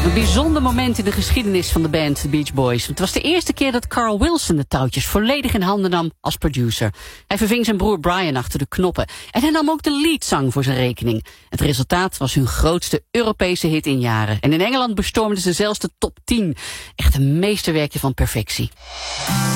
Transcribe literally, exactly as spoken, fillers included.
Een bijzonder moment in de geschiedenis van de band The Beach Boys. Het was de eerste keer dat Carl Wilson de touwtjes volledig in handen nam als producer. Hij verving zijn broer Brian achter de knoppen. En hij nam ook de leadzang voor zijn rekening. Het resultaat was hun grootste Europese hit in jaren. En in Engeland bestormden ze zelfs de top tien. Echt een meesterwerkje van perfectie.